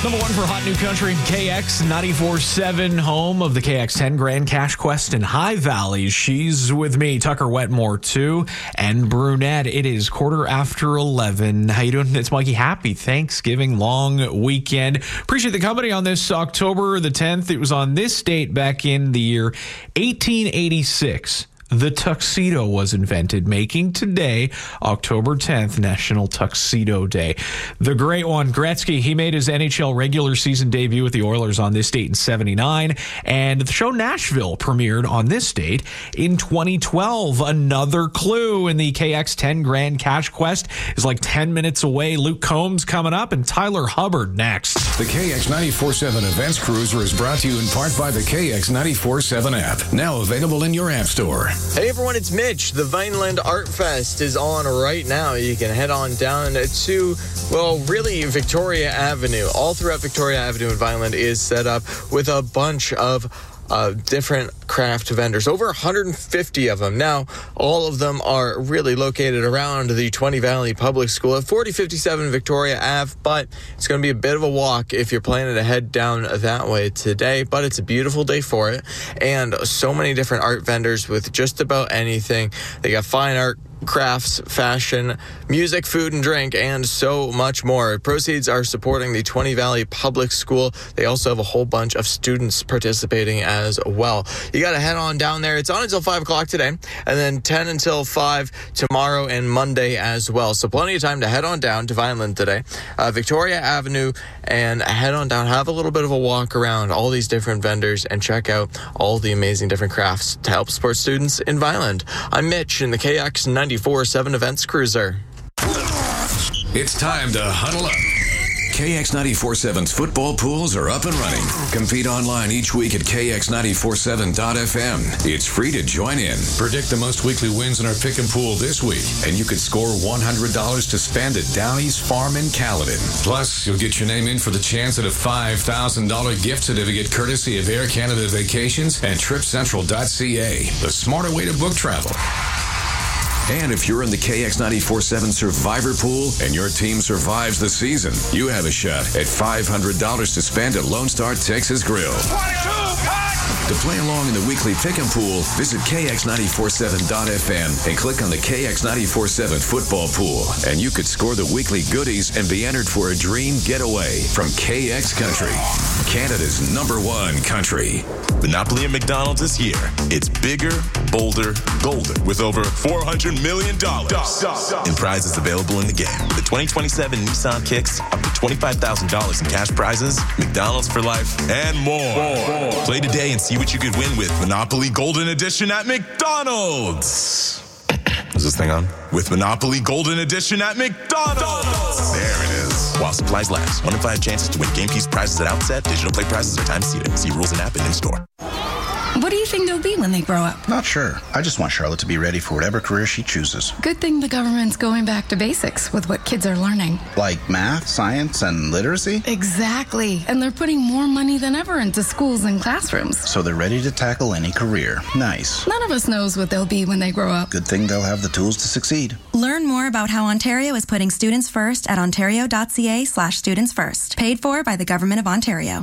Number one for Hot New Country, KX 94.7, home of the KX 10 Grand Cash Quest in High Valley. She's with me, Tucker Wetmore, too, and Brunette. It is 11:15. How you doing? It's Mikey. Happy Thanksgiving long weekend. Appreciate the company on this October the 10th. It was on this date back in the year 1886. The tuxedo was invented, making today, October 10th, National Tuxedo Day. The great one, Gretzky, he made his NHL regular season debut with the Oilers on this date in 79, and the show Nashville premiered on this date in 2012. Another clue in the KX 10 Grand Cash Quest is like 10 minutes away. Luke Combs coming up, and Tyler Hubbard next. The KX 94.7 Events Cruiser is brought to you in part by the KX 94.7 app, now available in your app store. Hey everyone, it's Mitch. The Vineland Art Fest is on right now. You can head on down to, really Victoria Avenue. All throughout Victoria Avenue in Vineland is set up with a bunch of different craft vendors, over 150 of them. Now, all of them are really located around the 20 Valley Public School at 4057 Victoria Ave, but it's going to be a bit of a walk if you're planning to head down that way today, but it's a beautiful day for it, and so many different art vendors with just about anything. They got fine art, crafts, fashion, music, food and drink, and so much more. Proceeds are supporting the 20 Valley Public School. They also have a whole bunch of students participating as well. You got to head on down there. It's on until 5 o'clock today, and then 10 until 5 tomorrow and Monday as well. So plenty of time to head on down to Vineland today, Victoria Avenue, and head on down. Have a little bit of a walk around all these different vendors and check out all the amazing different crafts to help support students in Vineland. I'm Mitch in the KX 94.7 Events Cruiser. It's time to huddle up. KX 94.7's football pools are up and running. Compete online each week at kx947.fm. It's free to join in. Predict the most weekly wins in our pick and pool this week, and you could score $100 to spend at Downey's Farm in Caledon. Plus, you'll get your name in for the chance at a $5,000 gift certificate courtesy of Air Canada Vacations and TripCentral.ca, the smarter way to book travel. And if you're in the KX 94.7 Survivor Pool and your team survives the season, you have a shot at $500 to spend at Lone Star Texas Grill. 22, to play along in the weekly pick and pool, visit kx947.fm and click on the KX 94.7 football pool, and you could score the weekly goodies and be entered for a dream getaway from KX Country, Canada's #1 country. Monopoly at McDonald's is here. It's bigger, bolder, golder, with over $400 million in prizes available in the game. The 2027 Nissan Kicks, up to $25,000 in cash prizes, McDonald's for life, and more. Play today and see what you could win with Monopoly Golden Edition at McDonald's. Is this thing on? With Monopoly Golden Edition at McDonald's. There it is. While supplies last. 1 in 5 chances to win game piece prizes at outset. Digital play prizes are time seated. See rules and app and in-store. What do you think they'll be when they grow up? Not sure. I just want Charlotte to be ready for whatever career she chooses. Good thing the government's going back to basics with what kids are learning. Like math, science, and literacy? Exactly. And they're putting more money than ever into schools and classrooms. So they're ready to tackle any career. Nice. None of us knows what they'll be when they grow up. Good thing they'll have the tools to succeed. Learn more about how Ontario is putting students first at ontario.ca/students first. Paid for by the Government of Ontario.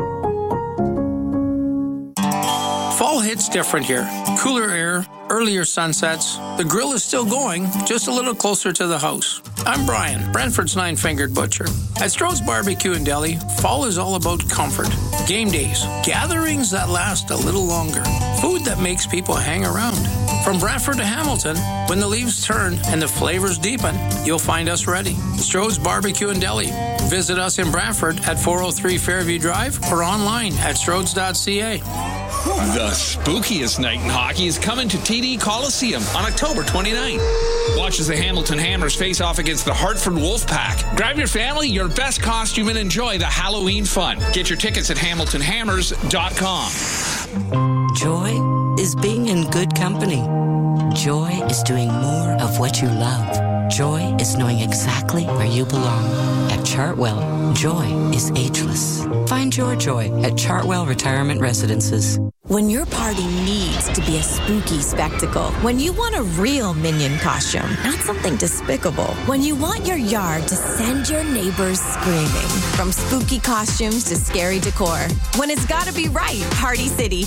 Fall hits different here. Cooler air, earlier sunsets. The grill is still going, just a little closer to the house. I'm Brian, Brantford's Nine-Fingered Butcher. At Stroh's Barbecue and Deli, fall is all about comfort. Game days, gatherings that last a little longer. Food that makes people hang around. From Brantford to Hamilton, when the leaves turn and the flavors deepen, you'll find us ready. Stroh's Barbecue and Deli. Visit us in Brantford at 403 Fairview Drive or online at strohs.ca. The spookiest night in hockey is coming to TD Coliseum on October 29th. Watch as the Hamilton Hammers face off against the Hartford Wolfpack. Grab your family, your best costume, and enjoy the Halloween fun. Get your tickets at hamiltonhammers.com. Joy is being in good company. Joy is doing more of what you love. Joy is knowing exactly where you belong. At Chartwell, joy is ageless. Find your joy at Chartwell Retirement Residences. When your party needs to be a spooky spectacle. When you want a real Minion costume, not something despicable. When you want your yard to send your neighbors screaming. From spooky costumes to scary decor. When it's gotta be right, Party City.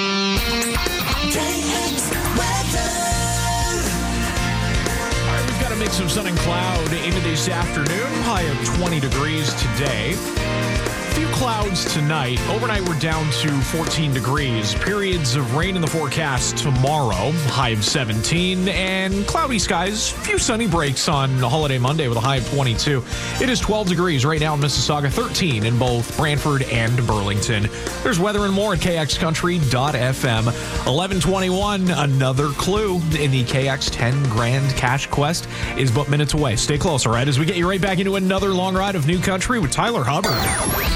We've got a mix of sun and cloud into this afternoon. High of 20 degrees today. A few clouds tonight. Overnight, we're down to 14 degrees. Periods of rain in the forecast tomorrow. High of 17. And cloudy skies. A few sunny breaks on Holiday Monday with a high of 22. It is 12 degrees right now in Mississauga. 13 in both Brantford and Burlington. There's weather and more at kxcountry.fm. 11:21. Another clue in the KX 10 Grand Cash Quest is but minutes away. Stay close, all right, as we get you right back into another long ride of New Country with Tyler Hubbard.